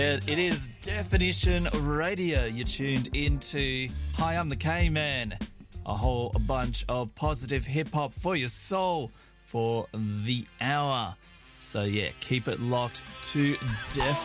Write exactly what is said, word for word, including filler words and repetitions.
It it is Definition Radio. You're tuned into Hi, I'm the K-Man. A whole bunch of positive hip-hop for your soul for the hour. So yeah, keep it locked to Def